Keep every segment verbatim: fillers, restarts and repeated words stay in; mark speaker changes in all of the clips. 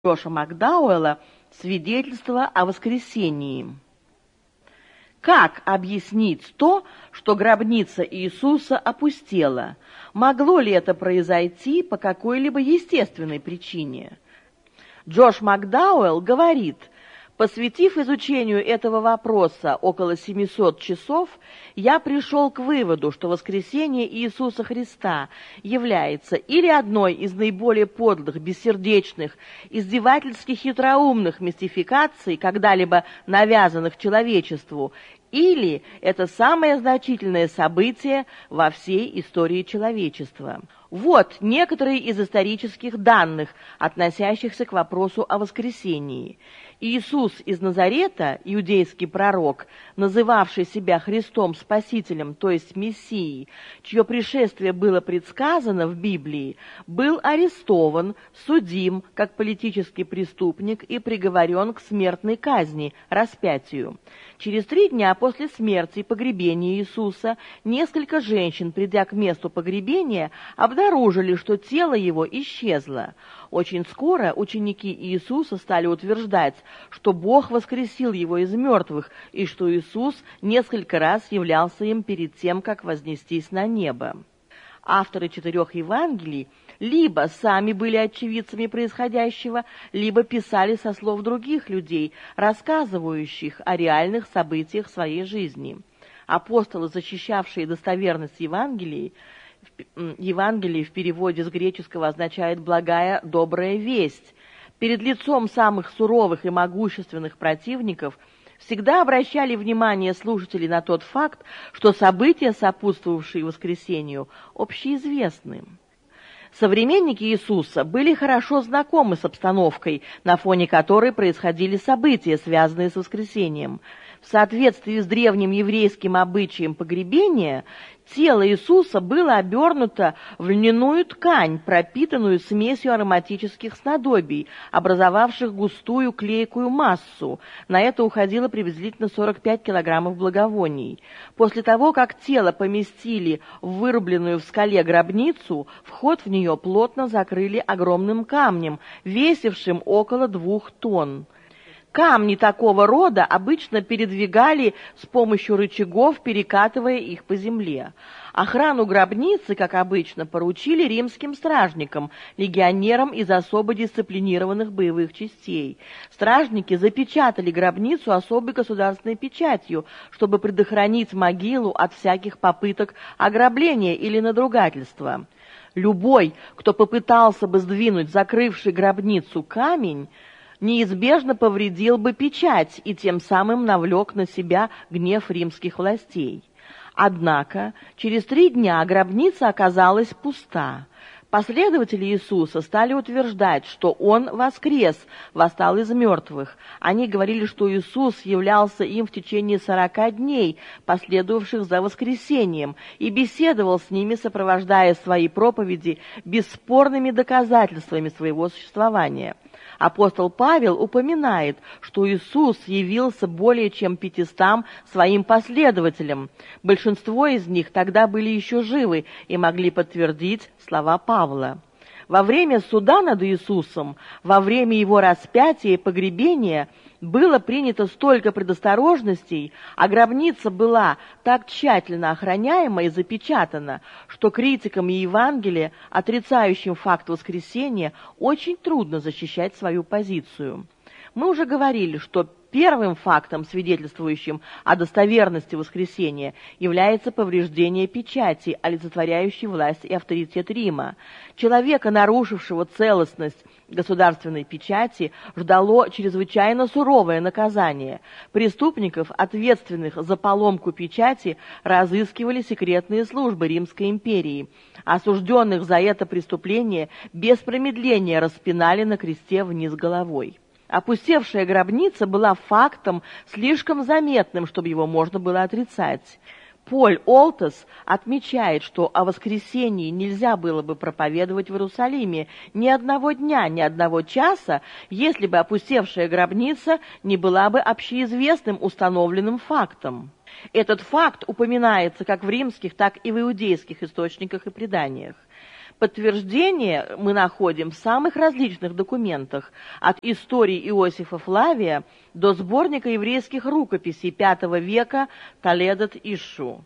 Speaker 1: Джоша Макдауэлла «Свидетельство о воскресении». Как объяснить то, что гробница Иисуса опустела? Могло ли это произойти по какой-либо естественной причине? Джош Макдауэлл говорит: посвятив изучению этого вопроса около семисот часов, я пришел к выводу, что воскресение Иисуса Христа является или одной из наиболее подлых, бессердечных, издевательски хитроумных мистификаций, когда-либо навязанных человечеству, или это самое значительное событие во всей истории человечества. Вот некоторые из исторических данных, относящихся к вопросу о воскресении. Иисус из Назарета, иудейский пророк, называвший себя Христом Спасителем, то есть Мессией, чье пришествие было предсказано в Библии, был арестован, судим как политический преступник и приговорен к смертной казни, распятию. Через три дня после смерти и погребения Иисуса несколько женщин, придя к месту погребения, обнаружили, что тело его исчезло. Очень скоро ученики Иисуса стали утверждать, что Бог воскресил его из мертвых, и что Иисус несколько раз являлся им перед тем, как вознестись на небо. Авторы четырех Евангелий либо сами были очевидцами происходящего, либо писали со слов других людей, рассказывающих о реальных событиях своей жизни. Апостолы, защищавшие достоверность Евангелий, Евангелие в переводе с греческого означает «благая, добрая весть». Перед лицом самых суровых и могущественных противников всегда обращали внимание слушателей на тот факт, что события, сопутствовавшие воскресению, общеизвестны. Современники Иисуса были хорошо знакомы с обстановкой, на фоне которой происходили события, связанные с воскресением. В соответствии с древним еврейским обычаем погребения, тело Иисуса было обернуто в льняную ткань, пропитанную смесью ароматических снадобий, образовавших густую клейкую массу. На это уходило приблизительно сорок пять килограммов благовоний. После того, как тело поместили в вырубленную в скале гробницу, вход в нее плотно закрыли огромным камнем, весившим около двух тонн. Камни такого рода обычно передвигали с помощью рычагов, перекатывая их по земле. Охрану гробницы, как обычно, поручили римским стражникам, легионерам из особо дисциплинированных боевых частей. Стражники запечатали гробницу особой государственной печатью, чтобы предохранить могилу от всяких попыток ограбления или надругательства. Любой, кто попытался бы сдвинуть закрывший гробницу камень, неизбежно повредил бы печать и тем самым навлек на себя гнев римских властей. Однако через три дня гробница оказалась пуста. Последователи Иисуса стали утверждать, что Он воскрес, восстал из мертвых. Они говорили, что Иисус являлся им в течение сорока дней, последовавших за воскресением, и беседовал с ними, сопровождая свои проповеди бесспорными доказательствами своего существования. Апостол Павел упоминает, что Иисус явился более чем пятистам своим последователям. Большинство из них тогда были еще живы и могли подтвердить слова Павла. Во время суда над Иисусом, во время его распятия и погребения было принято столько предосторожностей, а гробница была так тщательно охраняема и запечатана, что критикам Евангелия, отрицающим факт воскресения, очень трудно защищать свою позицию. Мы уже говорили, что первым фактом, свидетельствующим о достоверности воскресения, является повреждение печати, олицетворяющей власть и авторитет Рима. Человека, нарушившего целостность государственной печати, ждало чрезвычайно суровое наказание. Преступников, ответственных за поломку печати, разыскивали секретные службы Римской империи. Осужденных за это преступление без промедления распинали на кресте вниз головой. Опустевшая гробница была фактом слишком заметным, чтобы его можно было отрицать. Поль Олтес отмечает, что о воскресении нельзя было бы проповедовать в Иерусалиме ни одного дня, ни одного часа, если бы опустевшая гробница не была бы общеизвестным установленным фактом. Этот факт упоминается как в римских, так и в иудейских источниках и преданиях. Подтверждение мы находим в самых различных документах, от истории Иосифа Флавия до сборника еврейских рукописей пятого века Толедот Ишшу.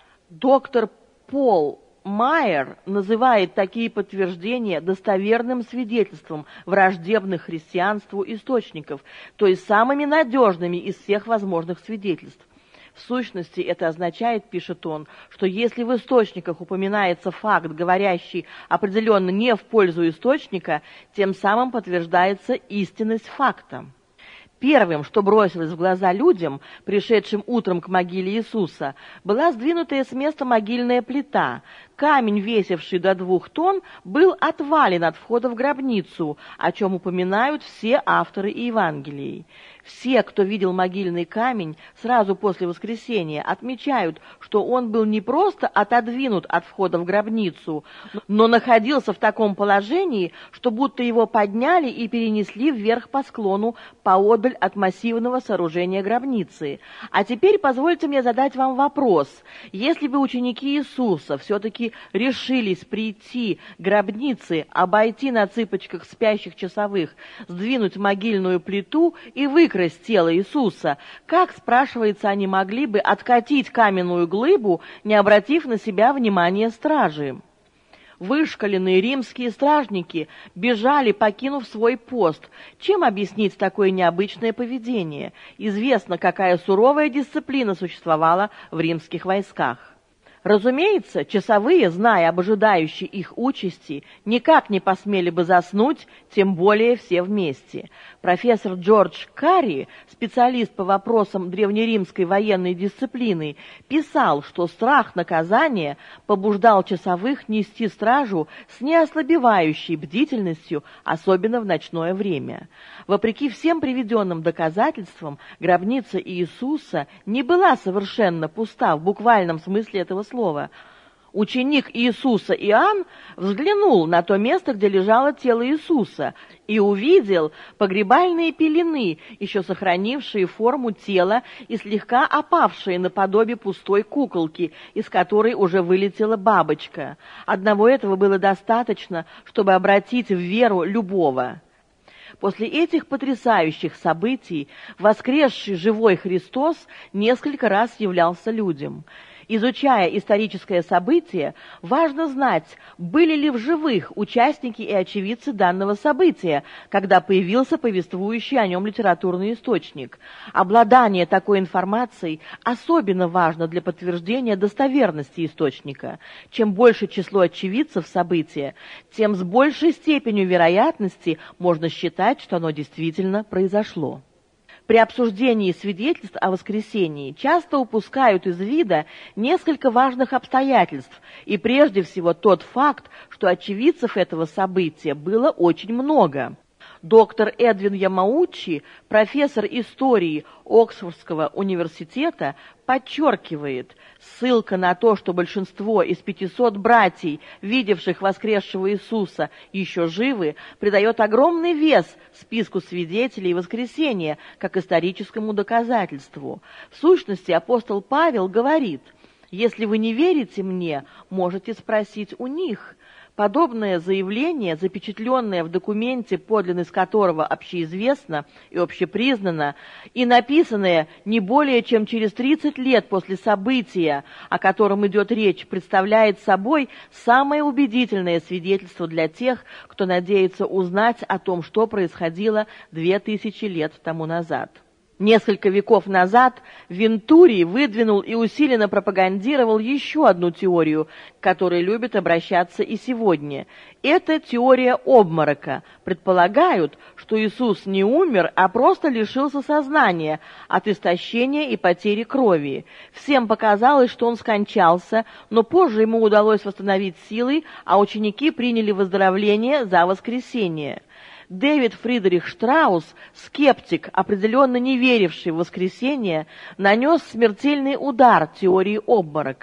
Speaker 1: Доктор Пол Майер называет такие подтверждения достоверным свидетельством враждебных христианству источников, то есть самыми надежными из всех возможных свидетельств. В сущности, это означает, пишет он, что если в источниках упоминается факт, говорящий определенно не в пользу источника, тем самым подтверждается истинность факта. Первым, что бросилось в глаза людям, пришедшим утром к могиле Иисуса, была сдвинутая с места могильная плита. Камень, весивший до двух тонн, был отвален от входа в гробницу, о чем упоминают все авторы Евангелий. Все, кто видел могильный камень сразу после воскресения, отмечают, что он был не просто отодвинут от входа в гробницу, но находился в таком положении, что будто его подняли и перенесли вверх по склону поодаль от массивного сооружения гробницы. А теперь позвольте мне задать вам вопрос. Если бы ученики Иисуса все-таки решились прийти к гробнице, обойти на цыпочках спящих часовых, сдвинуть могильную плиту и выкрасть тело Иисуса, как, спрашивается, они могли бы откатить каменную глыбу, не обратив на себя внимания стражи? Вышкаленные римские стражники бежали, покинув свой пост. Чем объяснить такое необычное поведение? Известно, какая суровая дисциплина существовала в римских войсках. Разумеется, часовые, зная об ожидающей их участи, никак не посмели бы заснуть, тем более все вместе. Профессор Джордж Карри, специалист по вопросам древнеримской военной дисциплины, писал, что страх наказания побуждал часовых нести стражу с неослабевающей бдительностью, особенно в ночное время. Вопреки всем приведенным доказательствам, гробница Иисуса не была совершенно пуста в буквальном смысле этого слова. Слова. Ученик Иисуса Иоанн взглянул на то место, где лежало тело Иисуса, и увидел погребальные пелены, еще сохранившие форму тела и слегка опавшие наподобие пустой куколки, из которой уже вылетела бабочка. Одного этого было достаточно, чтобы обратить в веру любого. После этих потрясающих событий воскресший живой Христос несколько раз являлся людям. Изучая историческое событие, важно знать, были ли в живых участники и очевидцы данного события, когда появился повествующий о нем литературный источник. Обладание такой информацией особенно важно для подтверждения достоверности источника. Чем больше число очевидцев события, тем с большей степенью вероятности можно считать, что оно действительно произошло. При обсуждении свидетельств о воскресении часто упускают из вида несколько важных обстоятельств, и прежде всего тот факт, что очевидцев этого события было очень много. Доктор Эдвин Ямаучи, профессор истории Оксфордского университета, подчеркивает, ссылка на то, что большинство из пятисот братьев, видевших воскресшего Иисуса, еще живы, придает огромный вес списку свидетелей воскресения как историческому доказательству. В сущности, апостол Павел говорит: «Если вы не верите мне, можете спросить у них». Подобное заявление, запечатленное в документе, подлинность которого общеизвестна и общепризнана, и написанное не более чем через тридцать лет после события, о котором идет речь, представляет собой самое убедительное свидетельство для тех, кто надеется узнать о том, что происходило две тысячи лет тому назад. Несколько веков назад Вентурий выдвинул и усиленно пропагандировал еще одну теорию, к которой любят обращаться и сегодня. Это теория обморока. Предполагают, что Иисус не умер, а просто лишился сознания от истощения и потери крови. Всем показалось, что он скончался, но позже ему удалось восстановить силы, а ученики приняли выздоровление за воскресение. Дэвид Фридрих Штраус, скептик, определенно не веривший в воскресение, нанес смертельный удар теории обморока.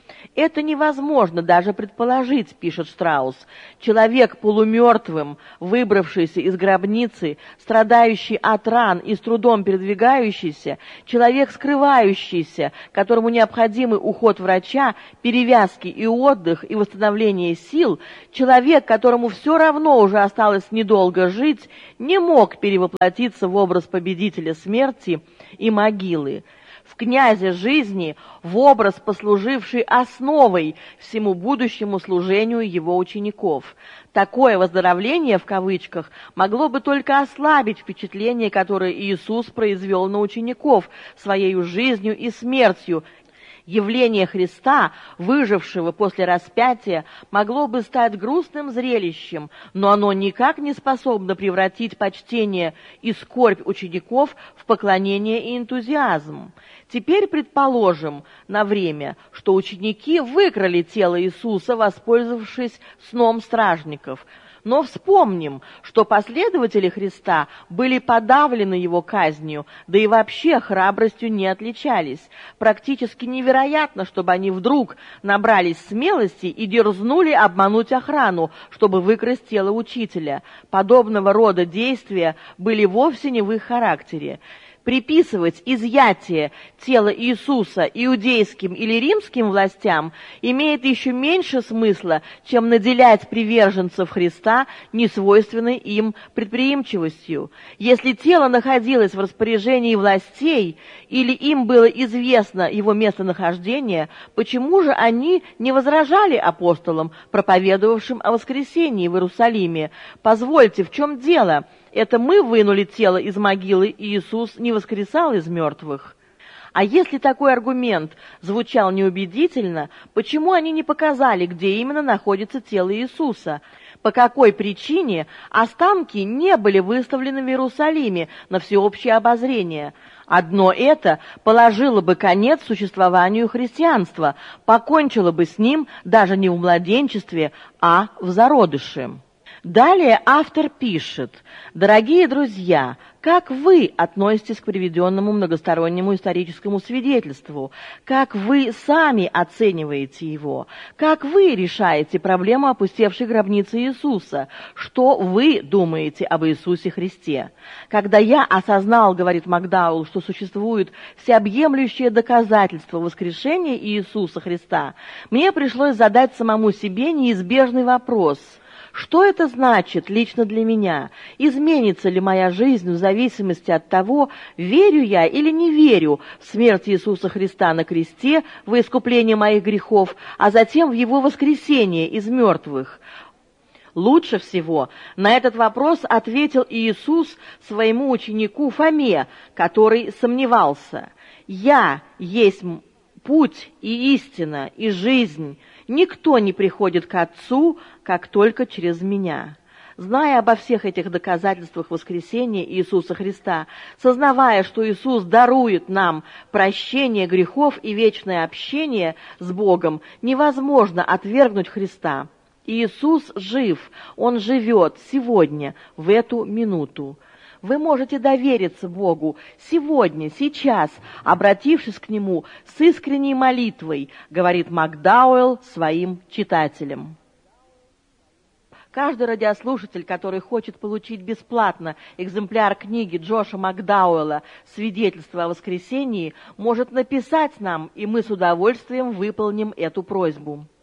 Speaker 1: Это невозможно даже предположить, пишет Штраус. Человек полумертвым, выбравшийся из гробницы, страдающий от ран и с трудом передвигающийся, человек скрывающийся, которому необходимый уход врача, перевязки и отдых и восстановление сил, человек, которому все равно уже осталось недолго жить, не мог перевоплотиться в образ победителя смерти и могилы, в князя жизни, в образ, послуживший основой всему будущему служению его учеников. Такое «выздоровление» в кавычках могло бы только ослабить впечатление, которое Иисус произвел на учеников своей жизнью и смертью. Явление Христа, выжившего после распятия, могло бы стать грустным зрелищем, но оно никак не способно превратить почтение и скорбь учеников в поклонение и энтузиазм. Теперь предположим на время, что ученики выкрали тело Иисуса, воспользовавшись сном стражников. Но вспомним, что последователи Христа были подавлены его казнью, да и вообще храбростью не отличались. Практически невероятно, чтобы они вдруг набрались смелости и дерзнули обмануть охрану, чтобы выкрасть тело учителя. Подобного рода действия были вовсе не в их характере. Приписывать изъятие тела Иисуса иудейским или римским властям имеет еще меньше смысла, чем наделять приверженцев Христа несвойственной им предприимчивостью. Если тело находилось в распоряжении властей или им было известно его местонахождение, почему же они не возражали апостолам, проповедовавшим о воскресении в Иерусалиме? Позвольте, в чем дело? Это мы вынули тело из могилы, и Иисус не воскресал из мертвых. А если такой аргумент звучал неубедительно, почему они не показали, где именно находится тело Иисуса? По какой причине останки не были выставлены в Иерусалиме на всеобщее обозрение? Одно это положило бы конец существованию христианства, покончило бы с ним даже не в младенчестве, а в зародыше. Далее автор пишет: «Дорогие друзья, как вы относитесь к приведенному многостороннему историческому свидетельству? Как вы сами оцениваете его? Как вы решаете проблему опустевшей гробницы Иисуса? Что вы думаете об Иисусе Христе? Когда я осознал, — говорит Макдаул, — что существует всеобъемлющее доказательство воскрешения Иисуса Христа, мне пришлось задать самому себе неизбежный вопрос — что это значит лично для меня? Изменится ли моя жизнь в зависимости от того, верю я или не верю в смерть Иисуса Христа на кресте во искупление моих грехов, а затем в Его воскресение из мертвых? Лучше всего на этот вопрос ответил Иисус своему ученику Фоме, который сомневался. «Я есть путь и истина и жизнь. Никто не приходит к Отцу, как только через меня». Зная обо всех этих доказательствах воскресения Иисуса Христа, сознавая, что Иисус дарует нам прощение грехов и вечное общение с Богом, невозможно отвергнуть Христа. Иисус жив, Он живет сегодня, в эту минуту. Вы можете довериться Богу сегодня, сейчас, обратившись к Нему с искренней молитвой, говорит Макдауэлл своим читателям. Каждый радиослушатель, который хочет получить бесплатно экземпляр книги Джоша Макдауэлла «Свидетельство о воскресении», может написать нам, и мы с удовольствием выполним эту просьбу.